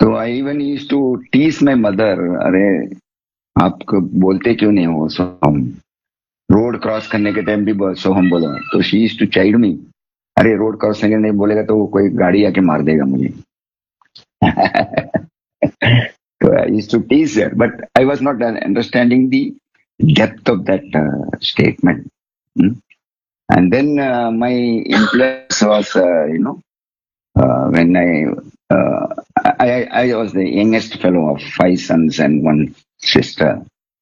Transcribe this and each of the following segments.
तो I even used to tease my mother, अरे आप बोलते क्यों नहीं हो सो हम, रोड क्रॉस करने के टाइम भी सो हम बोलो, तो शी यूज्ड टू चाइल्ड मी, अरे रोड क्रॉस करने नहीं बोलेगा तो कोई गाड़ी आके मार देगा मुझे. So I used to tease her, but I was not understanding the depth of that statement. Hmm? And then my influence was, when I was the youngest fellow of 5 sons and 1 sister.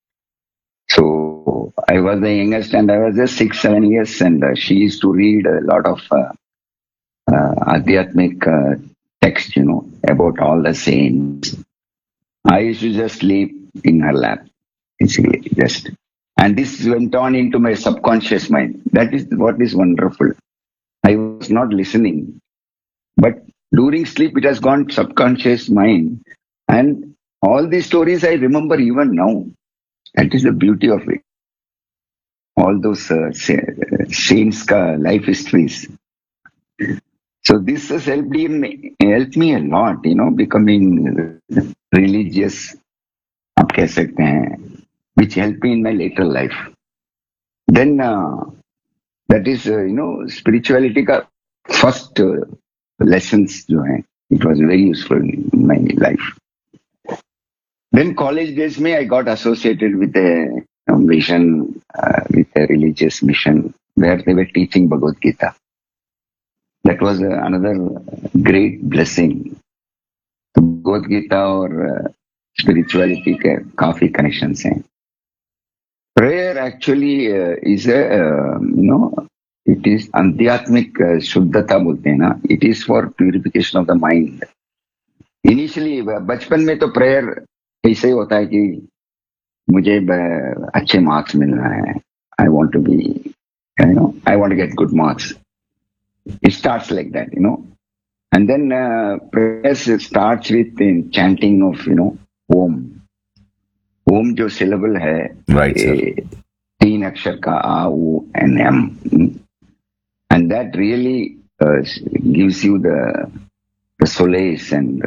So I was the youngest, and I was just 6, 7 years, and she used to read a lot of Adhyatmic text, about all the saints. I used to just sleep in her lap, basically, just. And this went on into my subconscious mind. That is what is wonderful. I was not listening, but during sleep it has gone subconscious mind, and all these stories I remember even now. That is the beauty of it. All those saints' life histories. So this has helped me a lot, becoming religious, आप कह सकते हैं, which helped me in my later life. Then that is, spirituality का first lessons जो हैं, it was very useful in my life. Then college days में I got associated with a mission, with a religious mission where they were teaching Bhagavad Gita. That was another great blessing. तो भगवद गीता और spirituality के काफी connections हैं. Prayer actually is it is आध्यात्मिक शुद्धता बोलते हैं ना, it is for purification of the mind. Initially बचपन में तो प्रेयर ऐसे ही होता है कि मुझे अच्छे मार्क्स मिलना है, I want to be, I want to get good marks. It starts like that, and then prayer starts with chanting of, Om. Om जो syllable है, right, sir. 3 अक्षर का A, U, and M, and that really gives you the solace and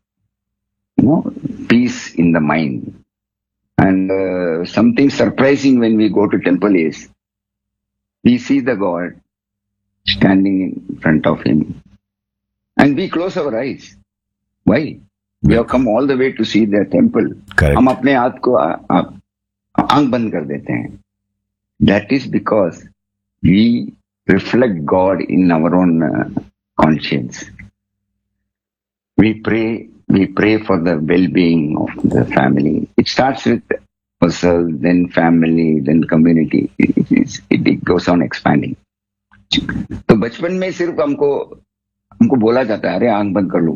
peace in the mind. And something surprising when we go to temple is we see the God standing in front of him, and we close our eyes. Why? We have come all the way to see the temple. Correct. हम अपने हाथ को आंख बंद कर देते हैं. That is because we reflect God in our own conscience. We pray for the well-being of the family. It starts with ourselves, then family, then community. It goes on expanding. तो बचपन में सिर्फ हमको बोला जाता है, अरे आंख बंद कर लो.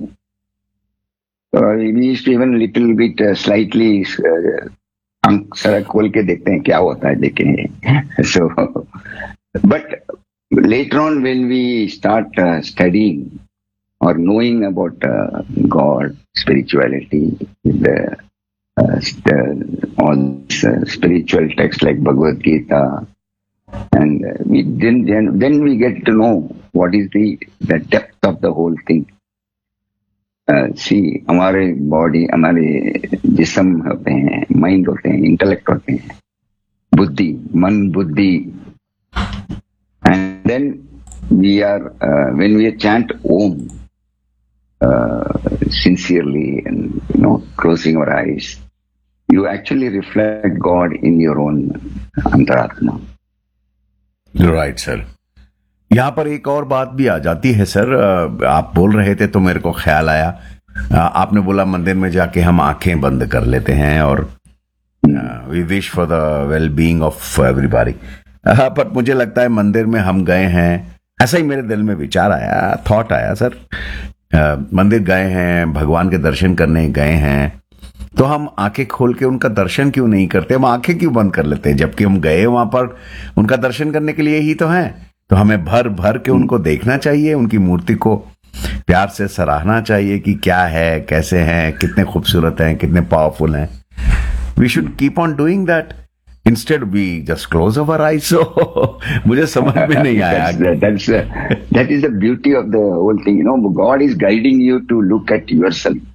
We used to even little bit slightly आंख सड़क खोल के देखते हैं क्या होता है, देखें. So but later on when we start studying or knowing about God, spirituality, all spiritual texts like Bhagavad Gita, and then we get to know what is the depth of the whole thing. See, हमारे body, हमारे जिस्म होते हैं, mind होते हैं, intellect होते हैं, बुद्धि, मन बुद्धि, and then we are when we chant Om sincerely and closing our eyes, you actually reflect God in your own अंतरात्मा. Right sir. यहाँ पर एक और बात भी आ जाती है सर. आप बोल रहे थे तो मेरे को ख्याल आया, आपने बोला मंदिर में जाके हम आंखें बंद कर लेते हैं और we wish for the well being of everybody. पर मुझे लगता है मंदिर में हम गए हैं, ऐसा ही मेरे दिल में विचार आया, थॉट आया सर. मंदिर गए हैं, भगवान के दर्शन करने गए हैं, तो हम आंखें खोल के उनका दर्शन क्यों नहीं करते? हम आंखें क्यों बंद कर लेते हैं? जबकि हम गए वहां पर उनका दर्शन करने के लिए ही तो हैं. तो हमें भर भर के उनको देखना चाहिए, उनकी मूर्ति को प्यार से सराहना चाहिए कि क्या है, कैसे हैं, कितने खूबसूरत हैं, कितने पावरफुल हैं. We should keep on doing that. Instead, we just close our eyes. So, मुझे समझ में नहीं आया. That is the beauty of the whole thing. God is guiding you to look at yourself.